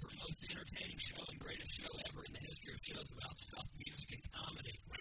for most entertaining show and greatest show ever in the history of shows about stuff, music, and comedy.